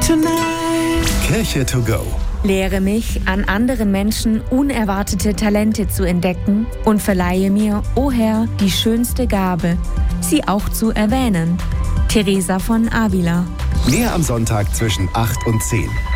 Kirche to go. Lehre mich, an anderen Menschen unerwartete Talente zu entdecken und verleihe mir, o Herr, die schönste Gabe, sie auch zu erwähnen. Teresa von Avila. Mehr am Sonntag zwischen 8 und 10.